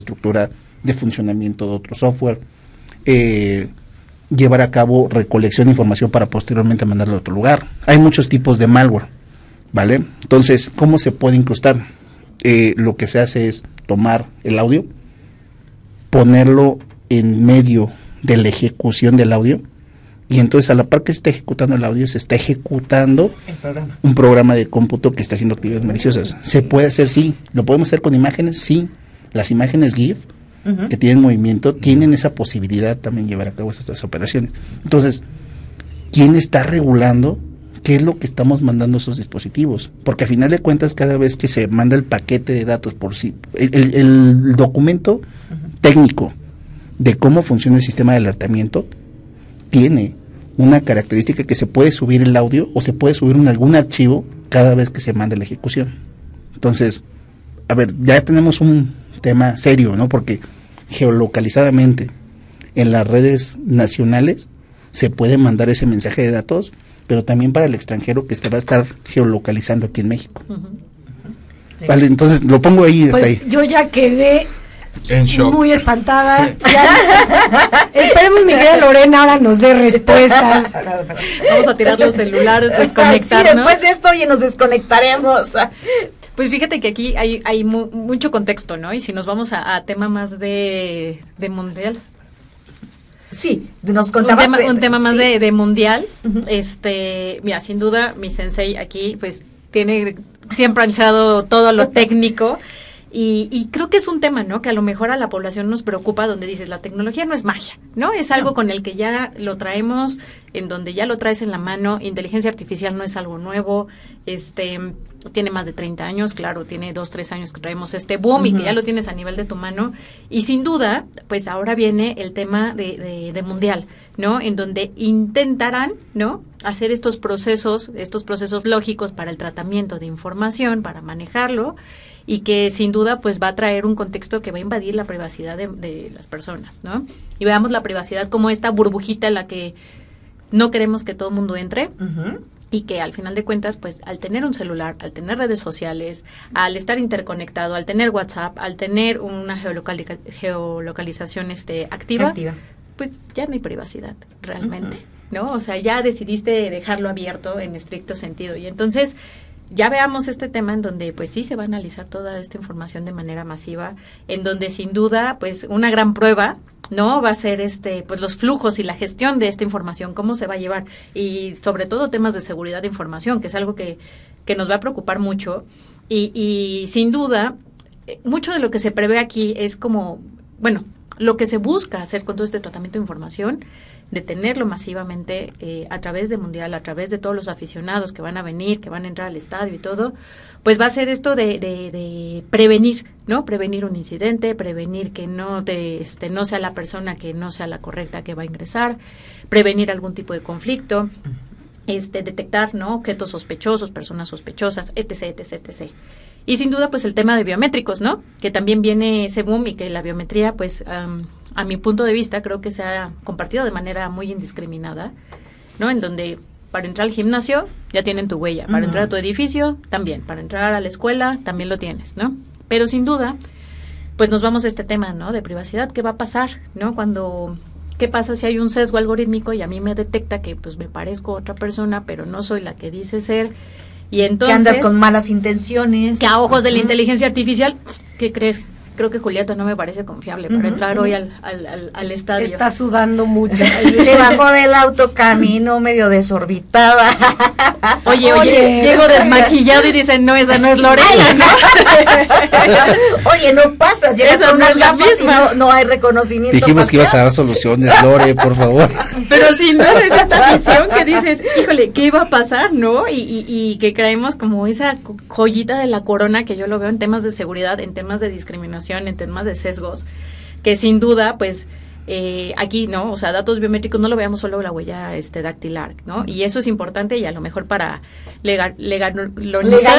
estructura de funcionamiento de otro software, llevar a cabo recolección de información para posteriormente mandarlo a otro lugar. Hay muchos tipos de malware, ¿vale? Entonces, ¿cómo se puede incrustar? Lo que se hace es tomar el audio, ponerlo en medio de la ejecución del audio, y entonces a la par que se está ejecutando el audio, se está ejecutando un programa de cómputo que está haciendo actividades maliciosas. ¿Se puede hacer? Sí. ¿Lo podemos hacer con imágenes? Sí. Las imágenes GIF que tienen movimiento tienen esa posibilidad también de llevar a cabo estas operaciones. Entonces, ¿quién está regulando qué es lo que estamos mandando a esos dispositivos? Porque a final de cuentas, cada vez que se manda el paquete de datos por sí, el documento técnico de cómo funciona el sistema de alertamiento tiene una característica que se puede subir el audio o se puede subir algún archivo cada vez que se manda la ejecución. Entonces, a ver, ya tenemos un tema serio, ¿no? Porque geolocalizadamente en las redes nacionales se puede mandar ese mensaje de datos, pero también para el extranjero que va a estar geolocalizando aquí en México. Vale, entonces lo pongo ahí, pues está ahí. Yo ya quedé en shock, muy espantada. Esperemos mi querida Lorena ahora nos dé respuestas. Vamos a tirar los celulares, desconectarnos. Sí, después de esto, oye, nos desconectaremos. Pues fíjate que aquí hay mucho contexto, ¿no? Y si nos vamos a tema más de mundial. Sí, nos contabas un tema más sí. de mundial. Mira, sin duda, mi sensei aquí, pues, siempre ha echado todo lo técnico. Y creo que es un tema, ¿no? Que a lo mejor a la población nos preocupa, donde dices, la tecnología no es magia, ¿no? Es algo con el que ya lo traemos, en donde ya lo traes en la mano. Inteligencia artificial no es algo nuevo, tiene más de 30 años, claro, tiene 2, 3 años que traemos este boom y que ya lo tienes a nivel de tu mano. Y sin duda, pues ahora viene el tema de mundial, ¿no? En donde intentarán, ¿no? Hacer estos procesos lógicos para el tratamiento de información, para manejarlo, y que sin duda pues va a traer un contexto que va a invadir la privacidad de las personas, ¿no? Y veamos la privacidad como esta burbujita en la que no queremos que todo el mundo entre, y que al final de cuentas, pues al tener un celular, al tener redes sociales, al estar interconectado, al tener WhatsApp, al tener una geolocalización activa, pues ya no hay privacidad realmente, ¿no? O sea, ya decidiste dejarlo abierto en estricto sentido, y entonces ya veamos este tema en donde pues sí se va a analizar toda esta información de manera masiva, en donde sin duda pues una gran prueba, ¿no? Va a ser pues los flujos y la gestión de esta información, cómo se va a llevar, y sobre todo temas de seguridad de información, que es algo que nos va a preocupar mucho, y sin duda mucho de lo que se prevé aquí es como, bueno, lo que se busca hacer con todo este tratamiento de información, detenerlo masivamente a través de mundial, a través de todos los aficionados que van a venir, que van a entrar al estadio y todo, pues va a ser esto de prevenir, ¿no? Prevenir un incidente, prevenir que no sea la persona que no sea la correcta que va a ingresar, prevenir algún tipo de conflicto, detectar, ¿no? Objetos sospechosos, personas sospechosas, etc., etc., etc. Y sin duda, pues el tema de biométricos, ¿no? Que también viene ese boom, y que la biometría, pues, a mi punto de vista, creo que se ha compartido de manera muy indiscriminada, ¿no? En donde para entrar al gimnasio ya tienen tu huella, para entrar a tu edificio también, para entrar a la escuela también lo tienes, ¿no? Pero sin duda, pues nos vamos a este tema, ¿no? De privacidad. ¿Qué va a pasar, no? ¿Qué pasa si hay un sesgo algorítmico y a mí me detecta que pues me parezco a otra persona, pero no soy la que dice ser? Y entonces, que andas con malas intenciones. Que a ojos de la inteligencia artificial, ¿qué crees? Creo que Julieta no me parece confiable para entrar hoy al estadio. Está sudando mucho. Se bajó del auto, caminó medio desorbitada. Oye, llego desmaquillado y dicen, no, esa no es Lorena, ¿no? Oye, no pasa, llegas con unas gafas y no hay reconocimiento Dijimos facial. que ibas a dar soluciones, Lore, por favor. Pero sin duda es esta visión que dices, híjole, ¿qué va a pasar, no? Y que creemos como esa joyita de la corona, que yo lo veo en temas de seguridad, en temas de discriminación, en temas de sesgos, que sin duda, pues, aquí, ¿no? O sea, datos biométricos no lo veamos solo la huella dactilar, ¿no? Y eso es importante, y a lo mejor para legalizar